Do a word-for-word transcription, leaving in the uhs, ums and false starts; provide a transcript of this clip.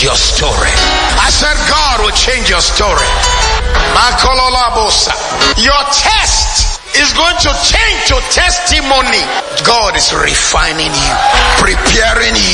your story. I said God will change your story. Your test is going to change to testimony. God is refining you, preparing